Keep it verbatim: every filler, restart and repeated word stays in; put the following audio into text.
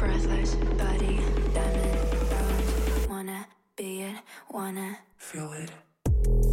breathless body, diamond bound. Wanna be it, wanna feel it.